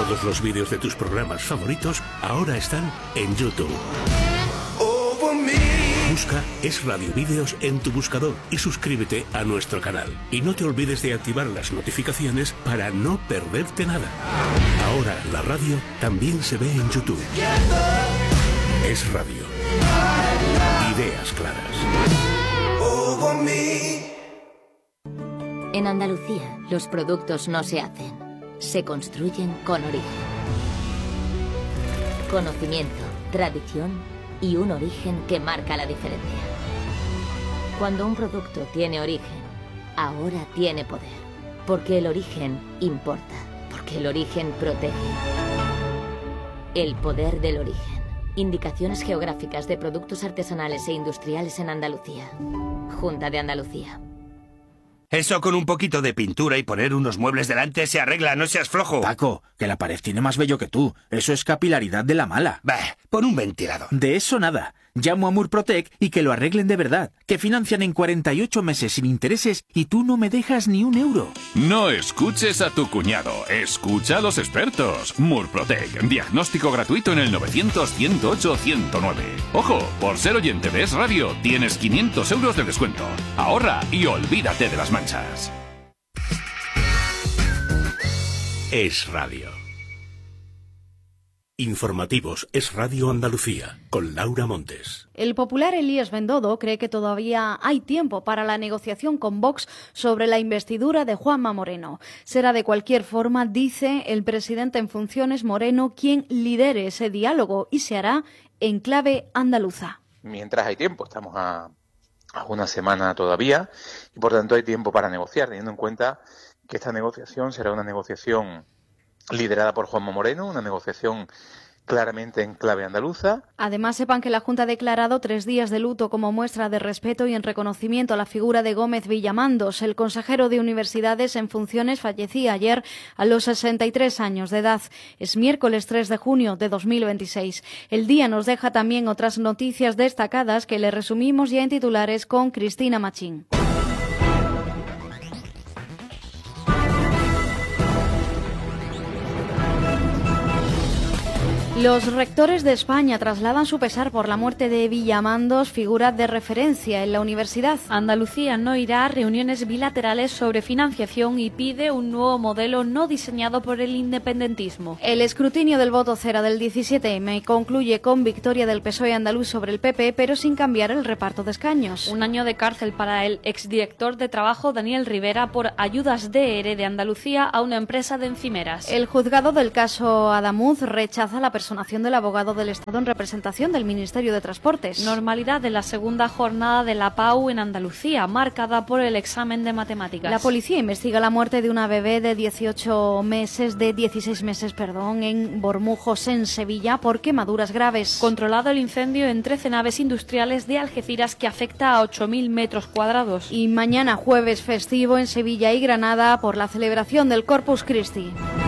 Todos los vídeos de tus programas favoritos ahora están en YouTube. Busca Es Radio Vídeos en tu buscador y suscríbete a nuestro canal. Y no te olvides de activar las notificaciones para no perderte nada. Ahora la radio también se ve en YouTube. Es Radio. Ideas claras. En Andalucía, los productos no se hacen, se construyen con origen. Conocimiento, tradición y un origen que marca la diferencia. Cuando un producto tiene origen, ahora tiene poder. Porque el origen importa, porque el origen protege. El poder del origen. Indicaciones geográficas de productos artesanales e industriales en Andalucía. Junta de Andalucía. Eso con un poquito de pintura y poner unos muebles delante se arregla, no seas flojo. Paco, que la pared tiene más vello que tú. Eso es capilaridad de la mala. Bah, pon un ventilador. De eso nada. Llamo a Murprotec y que lo arreglen de verdad. Que financian en 48 meses sin intereses y tú no me dejas ni un euro. No escuches a tu cuñado, escucha a los expertos. Murprotec, diagnóstico gratuito en el 900-108-109. Ojo, por ser oyente de Es Radio, tienes 500 euros de descuento. Ahorra y olvídate de las manchas. Es Radio. Informativos Es Radio Andalucía, con Laura Montes. El popular Elías Bendodo cree que todavía hay tiempo para la negociación con Vox sobre la investidura de Juanma Moreno. Será de cualquier forma, dice el presidente en funciones Moreno, quien lidere ese diálogo y se hará en clave andaluza. Mientras hay tiempo, estamos a una semana todavía y por tanto hay tiempo para negociar, teniendo en cuenta que esta negociación será una negociación liderada por Juanma Moreno, una negociación claramente en clave andaluza. Además, sepan que la Junta ha declarado 3 días de luto como muestra de respeto y en reconocimiento a la figura de Gómez Villamandos. El consejero de Universidades en funciones fallecía ayer a los 63 años de edad. Es miércoles 3 de junio de 2026. El día nos deja también otras noticias destacadas que le resumimos ya en titulares con Cristina Machín. Los rectores de España trasladan su pesar por la muerte de Villamandos, figura de referencia en la universidad. Andalucía no irá a reuniones bilaterales sobre financiación y pide un nuevo modelo no diseñado por el independentismo. El escrutinio del voto cera del 17M concluye con victoria del PSOE andaluz sobre el PP, pero sin cambiar el reparto de escaños. 1 año de cárcel para el exdirector de Trabajo Daniel Rivera por ayudas de ERE de Andalucía a una empresa de encimeras. El juzgado del caso Adamuz rechaza la personación del abogado del Estado en representación del Ministerio de Transportes. Normalidad de la segunda jornada de la PAU en Andalucía, marcada por el examen de matemáticas. La policía investiga la muerte de una bebé de 16 meses, en Bormujos, en Sevilla, por quemaduras graves. Controlado el incendio en 13 naves industriales de Algeciras que afecta a 8.000 metros cuadrados. Y mañana jueves festivo en Sevilla y Granada por la celebración del Corpus Christi.